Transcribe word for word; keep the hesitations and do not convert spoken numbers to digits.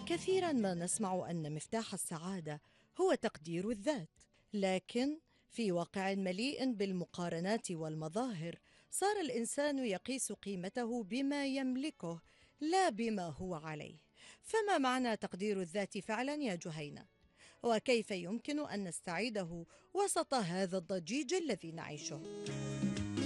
كثيرا ما نسمع أن مفتاح السعادة هو تقدير الذات، لكن في واقع مليء بالمقارنات والمظاهر صار الإنسان يقيس قيمته بما يملكه لا بما هو عليه. فما معنى تقدير الذات فعلا يا جهينة؟ وكيف يمكن أن نستعيده وسط هذا الضجيج الذي نعيشه؟